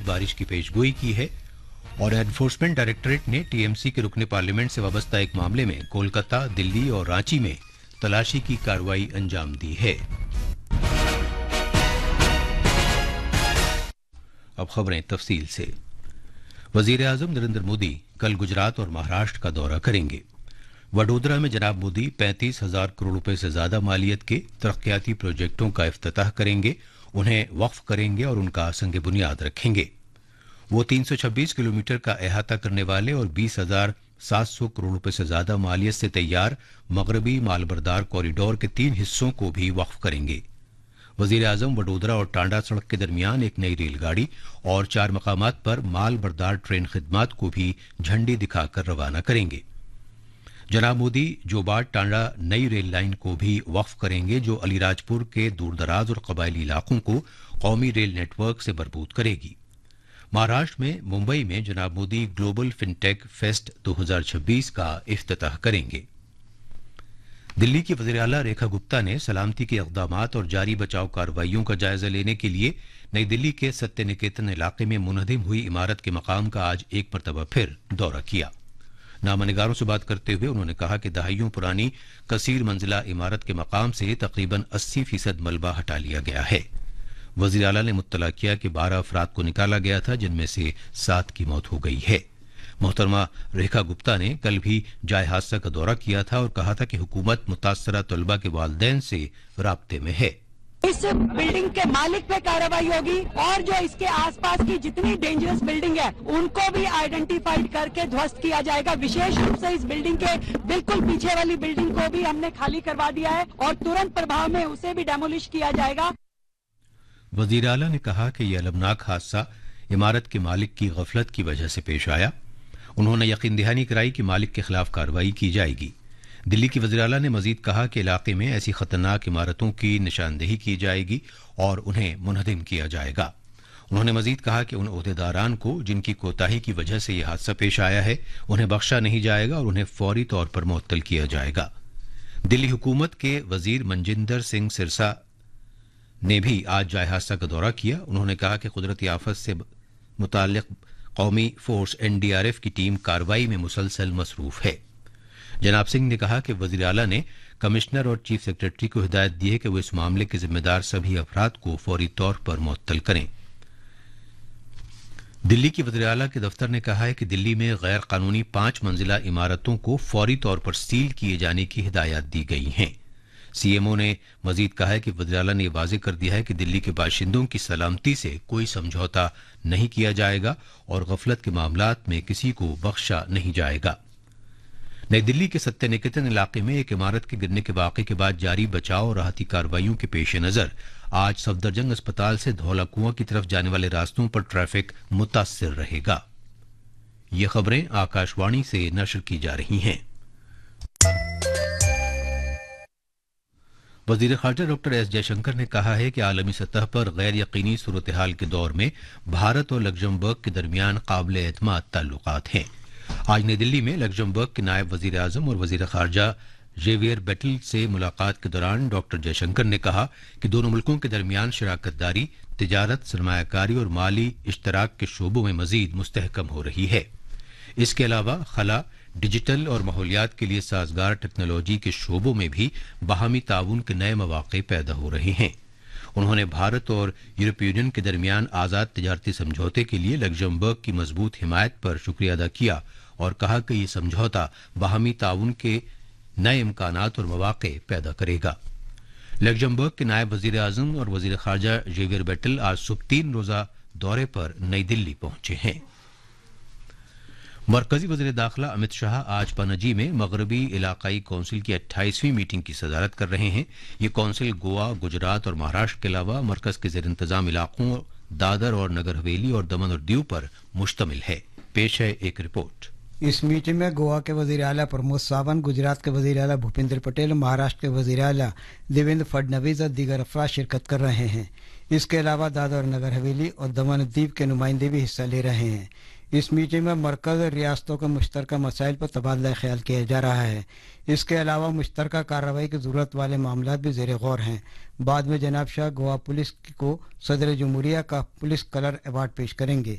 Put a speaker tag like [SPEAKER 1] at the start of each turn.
[SPEAKER 1] बारिश की पेशगोई की है और एनफोर्समेंट डायरेक्टरेट ने टीएमसी के रुकने पार्लियामेंट से वाबस्ता एक मामले में कोलकाता, दिल्ली और रांची में तलाशी की कार्रवाई अंजाम दी है। अब खबरें तफसील से। वजीर आजम नरेंद्र मोदी कल गुजरात और महाराष्ट्र का दौरा करेंगे। वडोदरा में जनाब मोदी 35,000 करोड़ रुपए से ज्यादा मालियत के तरक्याती प्रोजेक्टों का इफ्तिताह करेंगे, उन्हें वक्फ करेंगे और उनका संग बुनियाद रखेंगे। वो 326 किलोमीटर का अहाता करने वाले और 20,700 करोड़ रुपए से ज्यादा मालियत से तैयार मगरबी मालबरदार कॉरिडोर के 3 हिस्सों को भी वक्फ करेंगे। वजीर आजम वडोदरा और टांडा सड़क के दरमियान एक नई रेलगाड़ी और 4 मकामात पर माल बरदार ट्रेन खिदमात को भी झंडी दिखाकर रवाना करेंगे। जनाब मोदी जोबाट टांडा नई रेल लाइन को भी वक्फ करेंगे, जो अलीराजपुर के दूरदराज और कबायली इलाकों को कौमी रेल नेटवर्क से मरबूत करेगी। महाराष्ट्र में मुंबई में जनाब मोदी ग्लोबल फिनटेक फेस्ट 2026 का इफ्तिताह करेंगे। दिल्ली की वज़ीर आला रेखा गुप्ता ने सलामती के इक़दामात और जारी बचाव कार्रवाइयों का जायजा लेने के लिए नई दिल्ली के सत्य निकेतन इलाके में मुनहदिम हुई इमारत के मकाम का आज एक मरतबा फिर दौरा किया। नामनिगारों से बात करते हुए उन्होंने कहा कि दहाइयों पुरानी कसीर मंजिला इमारत के मकाम से तकरीबन 80% मलबा हटा लिया गया है। वज़ीर आला ने मुत्तला किया कि 12 अफराद को निकाला गया था, जिनमें से 7 की मौत हो गई है। मोहतरमा रेखा गुप्ता ने कल भी जाय हादसा का दौरा किया था और कहा था कि हुकूमत मुतासरा तलबा के वालिदैन से राब्ते में है।
[SPEAKER 2] इस बिल्डिंग के मालिक पे कार्रवाई होगी और जो इसके आसपास की जितनी डेंजरस बिल्डिंग है उनको भी आइडेंटिफाइड करके ध्वस्त किया जाएगा। विशेष रूप से इस बिल्डिंग के बिल्कुल पीछे वाली बिल्डिंग को भी हमने खाली करवा दिया है और तुरंत प्रभाव में उसे भी डेमोलिश किया जाएगा।
[SPEAKER 1] वजीर आला ने कहा कि यह अलमनाक हादसा इमारत के मालिक की गफलत की वजह से पेश आया। उन्होंने यकीन दहानी कराई कि मालिक के खिलाफ कार्रवाई की जाएगी। दिल्ली की वज़ीर आला ने मजीद कहा कि इलाके में ऐसी खतरनाक इमारतों की निशानदेही की जाएगी और उन्हें मुनहदिम किया जाएगा। उन्होंने मजीद कहा कि उन ओहदेदारान को जिनकी कोताही की वजह से यह हादसा पेश आया है उन्हें बख्शा नहीं जाएगा और उन्हें फौरी तौर पर मुअत्तल किया जाएगा। दिल्ली हुकूमत के वजीर मनजिंदर सिंह सिरसा ने भी आज जाय हादसा का दौरा किया। उन्होंने कहा कि कुदरती आफत से मुताल्लिक कौमी फोर्स एनडीआरएफ की टीम कार्रवाई में मुसलसल मसरूफ है। जनाब सिंह ने कहा कि वज़ीर आला ने कमिश्नर और चीफ सेक्रेटरी को हिदायत दी है कि वो इस मामले के जिम्मेदार सभी अफराद को फौरी तौर पर मुअत्तल करें। दिल्ली की वज़ीर आला के दफ्तर ने कहा है कि दिल्ली में गैर कानूनी 5 मंजिला इमारतों को फौरी तौर पर सील किए जाने की हिदायत दी गई हैं। सीएमओ ने मजीद कहा है कि वज़ीर आला ने वाज़ेह कर दिया है कि दिल्ली के बाशिंदों की सलामती से कोई समझौता नहीं किया जाएगा और गफलत के मामलात में किसी को बख्शा नहीं जाएगा। नई दिल्ली के सत्य निकेतन इलाके में एक इमारत के गिरने के वाक़े के बाद जारी बचाव और राहती कार्रवाइयों के पेश नज़र आज सफदरजंग अस्पताल से धौला कुआं की तरफ जाने वाले रास्तों पर ट्रैफिक मुतासिर रहेगा। ये खबरें आकाशवाणी से नशर की जा रही हैं। वज़ीर ख़ारजा डॉक्टर एस जयशंकर ने कहा है कि आलमी सतह पर गैर यकीनी सूरत हाल के दौर में भारत और लग्जमबर्ग के दरमियान काबिल एतमाद ताल्लुकात हैं। आज नई दिल्ली में लग्जमबर्ग के नायब वज़ीर आज़म और वज़ीर ख़ारजा जेवियर बेटल से मुलाकात के दौरान डॉक्टर जयशंकर ने कहा कि दोनों मुल्कों के दरमियान शराकतदारी, तिजारत, सरमायाकारी और माली इश्तराक के शोबों में मज़ीद मुस्तहकम हो रही है। इसके अलावा खला, डिजिटल और माहौलियात के लिए साजगार टेक्नोलॉजी के शोबों में भी बाहमी ताउन के नए मौक़े पैदा हो रहे हैं। उन्होंने भारत और यूरोपीय यूनियन के दरमियान आज़ाद तिजारती समझौते के लिए लग्जमबर्ग की मजबूत हिमायत पर शुक्रिया अदा किया और कहा कि यह समझौता बाहमी ताउन के नए इम्कानात और मौक़े पैदा करेगा। लग्जमबर्ग के नायब वज़ीर आज़म और वज़ीर ख़ारजा जेवियर बेटल आज सुबह 3 रोज़ा दौरे पर नई दिल्ली पहुंचे हैं। मरकजी वज़ीर दाखिला अमित शाह आज पणजी में मगरबी इलाकाई कौंसिल की 28वीं मीटिंग की सदारत कर रहे हैं। ये कौंसिल गोवा, गुजरात और महाराष्ट्र के अलावा मरकज के ज़ेर इंतज़ाम इलाकों दादर और नगर हवेली और दमन और दीव पर मुश्तमिल है। पेश है एक रिपोर्ट।
[SPEAKER 3] इस मीटिंग में गोवा के वज़ीर आला प्रमोद सावंत, गुजरात के वज़ीर आला भूपेंद्र पटेल, महाराष्ट्र के वज़ीर आला देवेंद्र फडणवीस और दीगर अफराद शिरकत कर रहे हैं। इसके अलावा दादर और नगर हवेली और दमन द्वीप के नुमाइंदे भी हिस्सा ले रहे हैं। इस मीटिंग में मरकज रियासतों के मुश्तरका मसाइल पर तबादला ख्याल किया जा रहा है। इसके अलावा मुश्तरका कार्रवाई की ज़रूरत वाले मामला भी ज़ेर गौर हैं। बाद में जनाब शाह गोवा पुलिस को सदर जमहूरिया का पुलिस कलर अवार्ड पेश करेंगे।